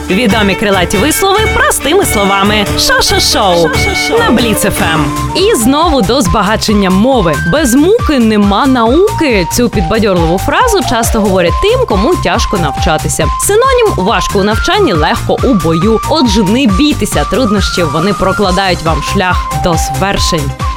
Відомі крилаті вислови простими словами. Шо-шо-шоу на Бліц ФМ. І знову до збагачення мови. Без муки нема науки. Цю підбадьорливу фразу часто говорять тим, кому тяжко навчатися. Синонім: важко у навчанні, легко у бою. Отже, не бійтеся труднощів, вони прокладають вам шлях до звершень.